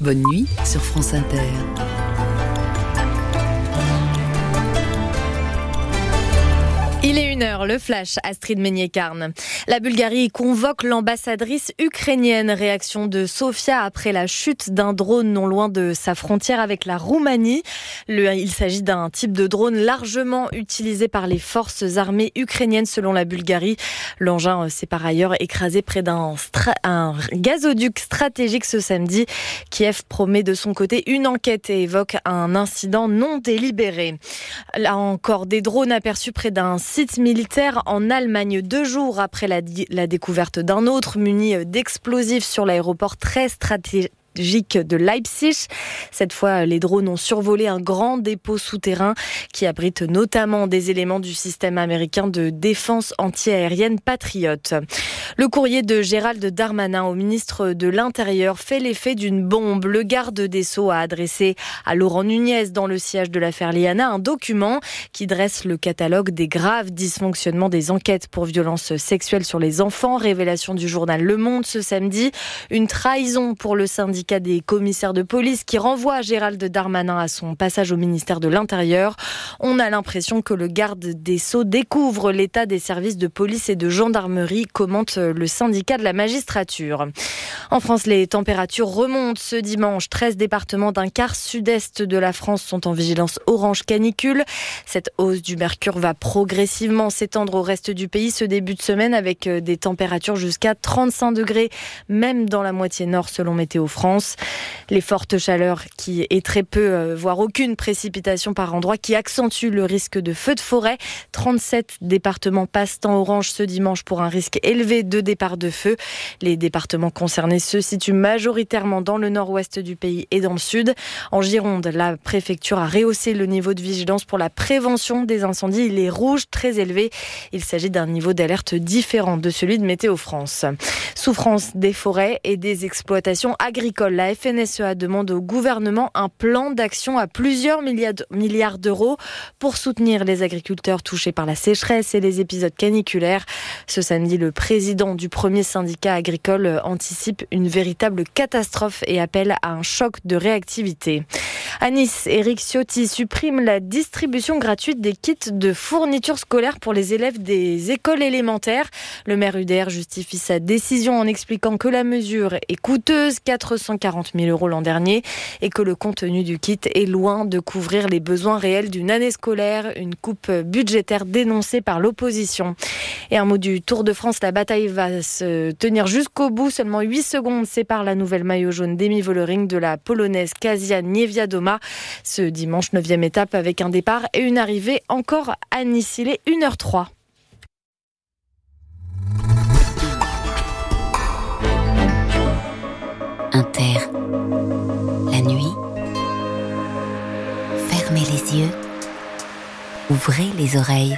Bonne nuit sur France Inter. Il est 1h, le flash, Astrid Meignet-Carne. La Bulgarie convoque l'ambassadrice ukrainienne. Réaction de Sofia après la chute d'un drone non loin de sa frontière avec la Roumanie. Il s'agit d'un type de drone largement utilisé par les forces armées ukrainiennes selon la Bulgarie. L'engin s'est par ailleurs écrasé près d'un gazoduc stratégique ce samedi. Kiev promet de son côté une enquête et évoque un incident non délibéré. Là encore, des drones aperçus près d'un site militaire en Allemagne 2 jours après la découverte d'un autre muni d'explosifs sur l'aéroport très stratégique de Leipzig. Cette fois, les drones ont survolé un grand dépôt souterrain qui abrite notamment des éléments du système américain de défense anti-aérienne Patriot. Le courrier de Gérald Darmanin au ministre de l'Intérieur fait l'effet d'une bombe. Le garde des Sceaux a adressé à Laurent Nunez dans le siège de l'affaire Liana un document qui dresse le catalogue des graves dysfonctionnements des enquêtes pour violences sexuelles sur les enfants. Révélation du journal Le Monde ce samedi. Une trahison pour le syndicat des commissaires de police qui renvoie Gérald Darmanin à son passage au ministère de l'Intérieur. On a l'impression que le garde des Sceaux découvre l'état des services de police et de gendarmerie, commente le syndicat de la magistrature. En France, les températures remontent ce dimanche. 13 départements d'un quart sud-est de la France sont en vigilance orange canicule. Cette hausse du mercure va progressivement s'étendre au reste du pays ce début de semaine avec des températures jusqu'à 35 degrés, même dans la moitié nord selon Météo France. Les fortes chaleurs et très peu, voire aucune précipitation par endroit qui accentuent le risque de feux de forêt. 37 départements passent en orange ce dimanche pour un risque élevé de départ de feu. Les départements concernés se situent majoritairement dans le nord-ouest du pays et dans le sud. En Gironde, la préfecture a rehaussé le niveau de vigilance pour la prévention des incendies. Il est rouge, très élevé. Il s'agit d'un niveau d'alerte différent de celui de Météo France. Souffrance des forêts et des exploitations agricoles. La FNSEA demande au gouvernement un plan d'action à plusieurs milliards d'euros pour soutenir les agriculteurs touchés par la sécheresse et les épisodes caniculaires. Ce samedi, le président du premier syndicat agricole anticipe une véritable catastrophe et appelle à un choc de réactivité. À Nice, Éric Ciotti supprime la distribution gratuite des kits de fournitures scolaires pour les élèves des écoles élémentaires. Le maire UDR justifie sa décision en expliquant que la mesure est coûteuse, 440 000 € l'an dernier, et que le contenu du kit est loin de couvrir les besoins réels d'une année scolaire, une coupe budgétaire dénoncée par l'opposition. Et un mot du Tour de France, la bataille va se tenir jusqu'au bout. Seulement 8 secondes séparent la nouvelle maillot jaune d'Emi Vollering de la polonaise Kasia Niewiadoma. Ce dimanche, 9e étape avec un départ et une arrivée encore à Nice. Il est 1h03. Inter. La nuit. Fermez les yeux. Ouvrez les oreilles.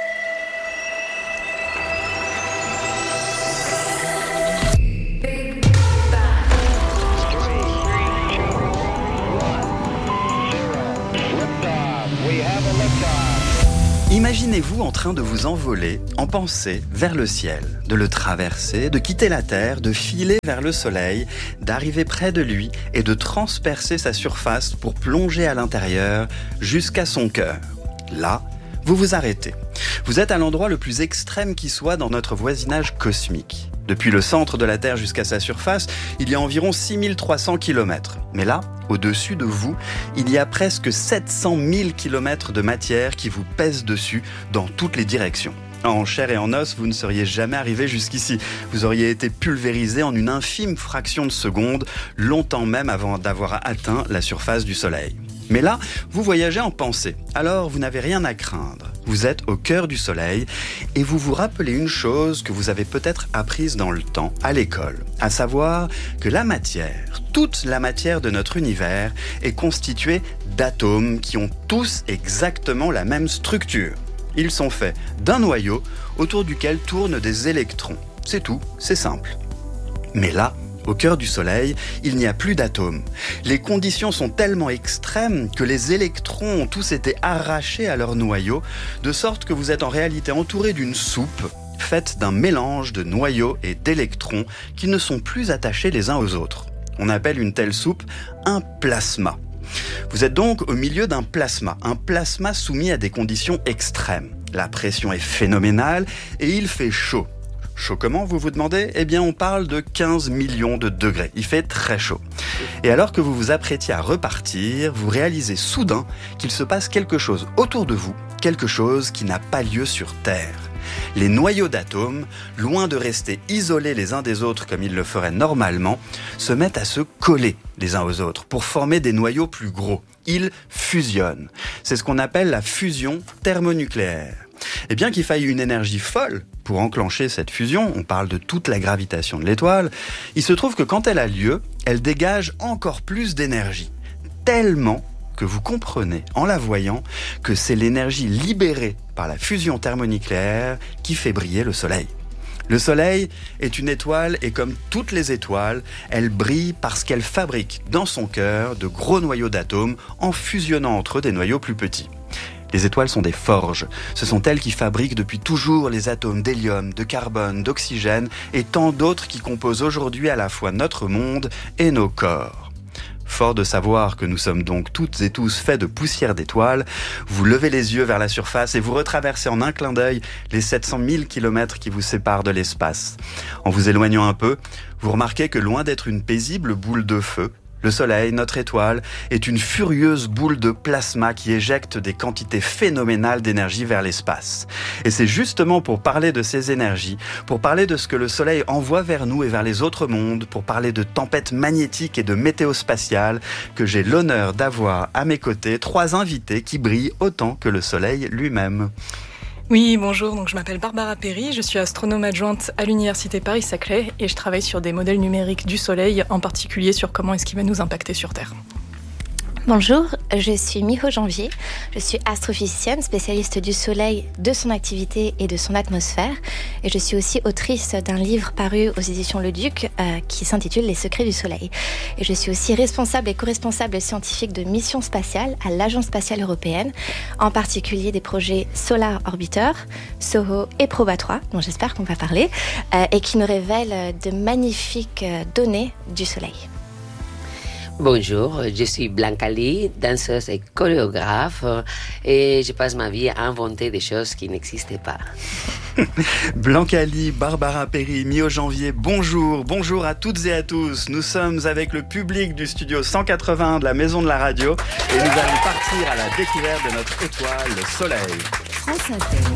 Imaginez-vous en train de vous envoler en pensée vers le ciel, de le traverser, de quitter la terre, de filer vers le soleil, d'arriver près de lui et de transpercer sa surface pour plonger à l'intérieur jusqu'à son cœur. Là, vous vous arrêtez. Vous êtes à l'endroit le plus extrême qui soit dans notre voisinage cosmique. Depuis le centre de la Terre jusqu'à sa surface, il y a environ 6300 km. Mais là, au-dessus de vous, il y a presque 700 000 km de matière qui vous pèse dessus dans toutes les directions. En chair et en os, vous ne seriez jamais arrivé jusqu'ici. Vous auriez été pulvérisé en une infime fraction de seconde, longtemps même avant d'avoir atteint la surface du Soleil. Mais là, vous voyagez en pensée, alors vous n'avez rien à craindre. Vous êtes au cœur du Soleil et vous vous rappelez une chose que vous avez peut-être apprise dans le temps, à l'école, à savoir que la matière, toute la matière de notre univers, est constituée d'atomes qui ont tous exactement la même structure. Ils sont faits d'un noyau autour duquel tournent des électrons. C'est tout, c'est simple. Mais là, au cœur du Soleil, il n'y a plus d'atomes. Les conditions sont tellement extrêmes que les électrons ont tous été arrachés à leur noyau, de sorte que vous êtes en réalité entouré d'une soupe faite d'un mélange de noyaux et d'électrons qui ne sont plus attachés les uns aux autres. On appelle une telle soupe un plasma. Vous êtes donc au milieu d'un plasma, un plasma soumis à des conditions extrêmes. La pression est phénoménale et il fait chaud. Chaud comment, vous vous demandez ? Eh bien, on parle de 15 millions de degrés. Il fait très chaud. Et alors que vous vous apprêtiez à repartir, vous réalisez soudain qu'il se passe quelque chose autour de vous, quelque chose qui n'a pas lieu sur Terre. Les noyaux d'atomes, loin de rester isolés les uns des autres comme ils le feraient normalement, se mettent à se coller les uns aux autres pour former des noyaux plus gros. Ils fusionnent. C'est ce qu'on appelle la fusion thermonucléaire. Et bien qu'il faille une énergie folle pour enclencher cette fusion, on parle de toute la gravitation de l'étoile, il se trouve que quand elle a lieu, elle dégage encore plus d'énergie. Tellement que vous comprenez, en la voyant, que c'est l'énergie libérée par la fusion thermonucléaire qui fait briller le Soleil. Le Soleil est une étoile et comme toutes les étoiles, elle brille parce qu'elle fabrique dans son cœur de gros noyaux d'atomes en fusionnant entre eux des noyaux plus petits. Les étoiles sont des forges. Ce sont elles qui fabriquent depuis toujours les atomes d'hélium, de carbone, d'oxygène et tant d'autres qui composent aujourd'hui à la fois notre monde et nos corps. Fort de savoir que nous sommes donc toutes et tous faits de poussière d'étoiles, vous levez les yeux vers la surface et vous retraversez en un clin d'œil les 700 000 kilomètres qui vous séparent de l'espace. En vous éloignant un peu, vous remarquez que loin d'être une paisible boule de feu, le Soleil, notre étoile, est une furieuse boule de plasma qui éjecte des quantités phénoménales d'énergie vers l'espace. Et c'est justement pour parler de ces énergies, pour parler de ce que le Soleil envoie vers nous et vers les autres mondes, pour parler de tempêtes magnétiques et de météo spatiale, que j'ai l'honneur d'avoir à mes côtés 3 invités qui brillent autant que le Soleil lui-même. Oui, bonjour, donc je m'appelle Barbara Perry, je suis astronome adjointe à l'Université Paris-Saclay et je travaille sur des modèles numériques du Soleil, en particulier sur comment est-ce qu'il va nous impacter sur Terre. Bonjour, je suis Miho Janvier, je suis astrophysicienne, spécialiste du Soleil, de son activité et de son atmosphère. Et je suis aussi autrice d'un livre paru aux éditions Le Duc qui s'intitule Les secrets du Soleil. Et je suis aussi responsable et co-responsable scientifique de missions spatiales à l'Agence spatiale européenne, en particulier des projets Solar Orbiter, SOHO et Proba 3, dont j'espère qu'on va parler, et qui nous révèlent de magnifiques données du Soleil. Bonjour, je suis Blanca Lee, danseuse et chorégraphe et je passe ma vie à inventer des choses qui n'existaient pas. Blanca Lee, Barbara Perry, Miho Janvier, bonjour à toutes et à tous. Nous sommes avec le public du studio 181 de la Maison de la Radio et nous allons partir à la découverte de notre étoile, le Soleil. France Inter.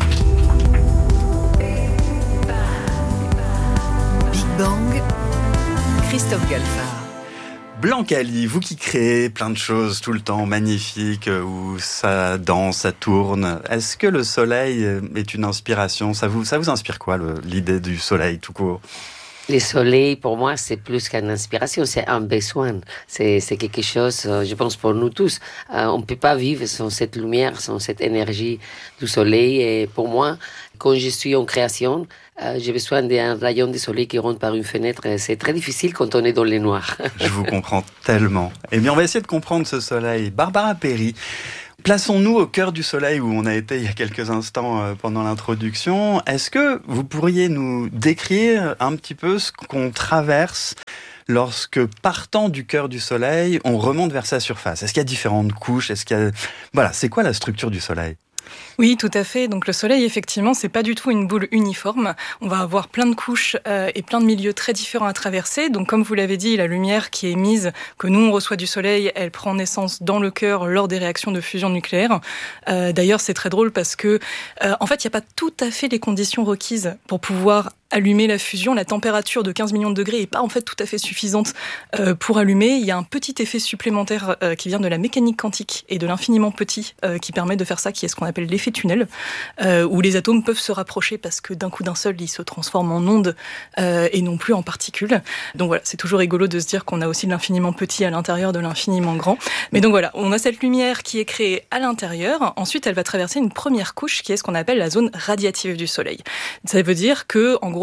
Big Bang, Christophe Galfard. Blanca Lee, vous qui créez plein de choses tout le temps magnifiques, où ça danse, ça tourne, est-ce que le soleil est une inspiration ? Ça vous inspire quoi, l'idée du soleil tout court ? Le soleil, pour moi, c'est plus qu'une inspiration, c'est un besoin. C'est quelque chose, je pense, pour nous tous. On ne peut pas vivre sans cette lumière, sans cette énergie du soleil. Et pour moi, quand je suis en création, j'ai besoin d'un rayon de soleil qui rentre par une fenêtre. C'est très difficile quand on est dans le noir. Je vous comprends tellement. Eh bien, on va essayer de comprendre ce soleil. Barbara Perry, plaçons-nous au cœur du soleil où on a été il y a quelques instants pendant l'introduction. Est-ce que vous pourriez nous décrire un petit peu ce qu'on traverse lorsque, partant du cœur du soleil, on remonte vers sa surface ? Est-ce qu'il y a différentes couches ? Voilà, c'est quoi la structure du soleil ? Oui, tout à fait. Donc le Soleil, effectivement, c'est pas du tout une boule uniforme. On va avoir plein de couches et plein de milieux très différents à traverser. Donc comme vous l'avez dit, la lumière qui est émise, que nous on reçoit du Soleil, elle prend naissance dans le cœur lors des réactions de fusion nucléaire. D'ailleurs, c'est très drôle parce que, en fait, il n'y a pas tout à fait les conditions requises pour pouvoir allumer la fusion. La température de 15 millions de degrés n'est pas en fait tout à fait suffisante pour allumer. Il y a un petit effet supplémentaire qui vient de la mécanique quantique et de l'infiniment petit qui permet de faire ça, qui est ce qu'on appelle l'effet tunnel, où les atomes peuvent se rapprocher parce que d'un coup d'un seul, ils se transforment en ondes et non plus en particules. Donc voilà, c'est toujours rigolo de se dire qu'on a aussi de l'infiniment petit à l'intérieur de l'infiniment grand. Mais donc voilà, on a cette lumière qui est créée à l'intérieur. Ensuite, elle va traverser une première couche qui est ce qu'on appelle la zone radiative du Soleil. Ça veut dire que, en gros,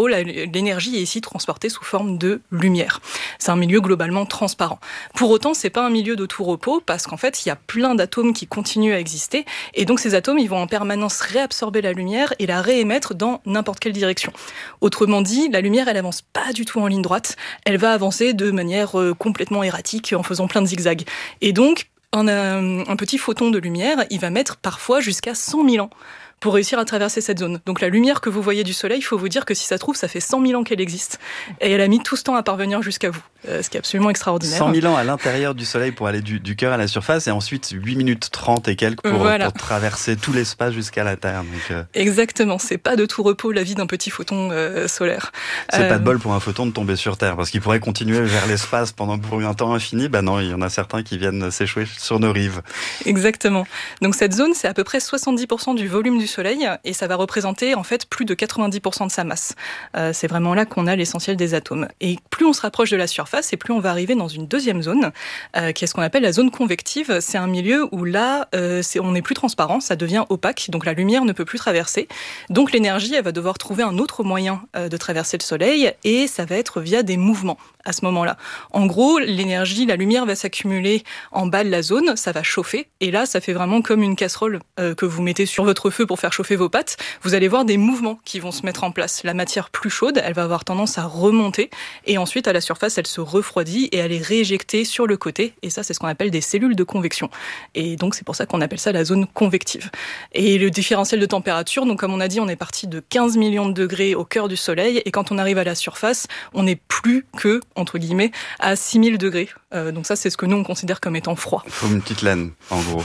gros, l'énergie est ici transportée sous forme de lumière. C'est un milieu globalement transparent. Pour autant, c'est pas un milieu de tout repos, parce qu'en fait, il y a plein d'atomes qui continuent à exister, et donc ces atomes, ils vont en permanence réabsorber la lumière et la réémettre dans n'importe quelle direction. Autrement dit, la lumière, elle avance pas du tout en ligne droite, elle va avancer de manière complètement erratique, en faisant plein de zigzags. Et donc, un petit photon de lumière, il va mettre parfois jusqu'à 100 000 ans pour réussir à traverser cette zone. Donc la lumière que vous voyez du soleil, il faut vous dire que si ça se trouve, ça fait 100 000 ans qu'elle existe. Et elle a mis tout ce temps à parvenir jusqu'à vous, ce qui est absolument extraordinaire. 100 000 ans à l'intérieur du soleil pour aller du cœur à la surface, et ensuite 8 minutes 30 et quelques pour traverser tout l'espace jusqu'à la Terre. Donc, Exactement, c'est pas de tout repos la vie d'un petit photon solaire. C'est pas de bol pour un photon de tomber sur Terre, parce qu'il pourrait continuer vers l'espace pour un temps infini. Ben non, il y en a certains qui viennent s'échouer sur nos rives. Exactement. Donc cette zone, c'est à peu près 70% du volume du soleil, et ça va représenter en fait plus de 90% de sa masse. C'est vraiment là qu'on a l'essentiel des atomes. Et plus on se rapproche de la surface, et plus on va arriver dans une deuxième zone, qui est ce qu'on appelle la zone convective. C'est un milieu où là, on n'est plus transparent, ça devient opaque, donc la lumière ne peut plus traverser. Donc l'énergie, elle va devoir trouver un autre moyen de traverser le soleil, et ça va être via des mouvements à ce moment-là. En gros, l'énergie, la lumière va s'accumuler en bas de la zone, ça va chauffer, et là, ça fait vraiment comme une casserole que vous mettez sur votre feu pour faire chauffer vos pâtes. Vous allez voir des mouvements qui vont se mettre en place. La matière plus chaude, elle va avoir tendance à remonter, et ensuite, à la surface, elle se refroidit, et elle est rééjectée sur le côté, et ça, c'est ce qu'on appelle des cellules de convection. Et donc, c'est pour ça qu'on appelle ça la zone convective. Et le différentiel de température, donc comme on a dit, on est parti de 15 millions de degrés au cœur du soleil, et quand on arrive à la surface, on n'est plus que, entre guillemets, à 6000 degrés. Donc ça, c'est ce que nous, on considère comme étant froid. Il faut une petite laine, en gros.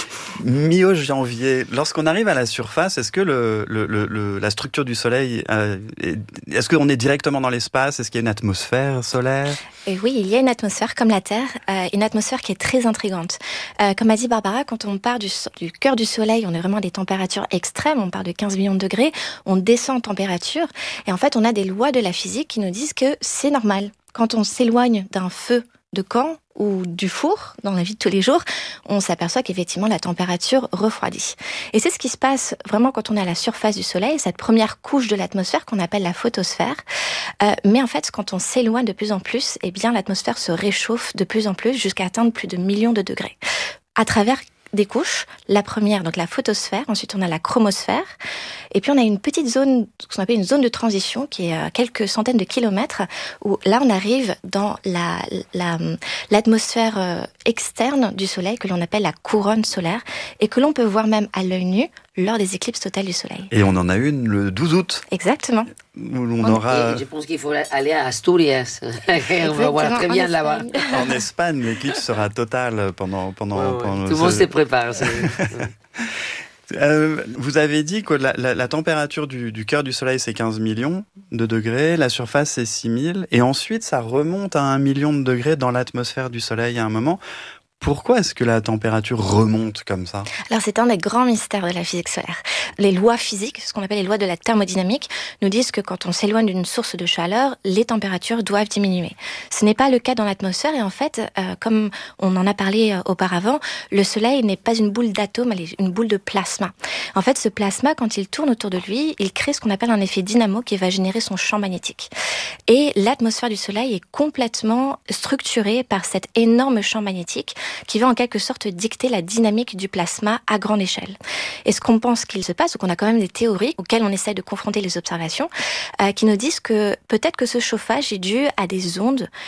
Mi-janvier, lorsqu'on arrive à la surface, est-ce que la structure du soleil, est-ce qu'on est directement dans l'espace? Est-ce qu'il y a une atmosphère solaire? Et oui, il y a une atmosphère comme la Terre, une atmosphère qui est très intrigante. Comme a dit Barbara, quand on part du cœur du soleil, on est vraiment à des températures extrêmes, on part de 15 millions de degrés, on descend en température, et en fait, on a des lois de la physique qui nous disent que c'est normal. Quand on s'éloigne d'un feu de camp ou du four dans la vie de tous les jours, on s'aperçoit qu'effectivement la température refroidit. Et c'est ce qui se passe vraiment quand on est à la surface du soleil, cette première couche de l'atmosphère qu'on appelle la photosphère. Mais en fait, quand on s'éloigne de plus en plus, eh bien l'atmosphère se réchauffe de plus en plus jusqu'à atteindre plus de millions de degrés. À travers des couches. La première, donc la photosphère. Ensuite, on a la chromosphère. Et puis, on a une petite zone, ce qu'on appelle une zone de transition, qui est à quelques centaines de kilomètres, où là, on arrive dans l'atmosphère externe du Soleil, que l'on appelle la couronne solaire, et que l'on peut voir même à l'œil nu lors des éclipses totales du Soleil. Et on en a une le 12 août. Exactement. Où on aura... Je pense qu'il faut aller à Asturias. On va voir très bien là-bas. En Espagne, l'éclipse sera totale pendant tout le monde se prépare. Vous avez dit que la température du cœur du Soleil, c'est 15 millions de degrés, la surface, c'est 6000, et ensuite, ça remonte à 1 million de degrés dans l'atmosphère du Soleil à un moment. Pourquoi est-ce que la température remonte comme ça? Alors, c'est un des grands mystères de la physique solaire. Les lois physiques, ce qu'on appelle les lois de la thermodynamique, nous disent que quand on s'éloigne d'une source de chaleur, les températures doivent diminuer. Ce n'est pas le cas dans l'atmosphère, et en fait, comme on en a parlé auparavant, le Soleil n'est pas une boule d'atomes, elle est une boule de plasma. En fait, ce plasma, quand il tourne autour de lui, il crée ce qu'on appelle un effet dynamo qui va générer son champ magnétique. Et l'atmosphère du Soleil est complètement structurée par cet énorme champ magnétique qui va en quelque sorte dicter la dynamique du plasma à grande échelle. Et ce qu'on pense qu'il se passe, ou qu'on a quand même des théories auxquelles on essaie de confronter les observations, qui nous disent que peut-être que ce chauffage est dû à des ondes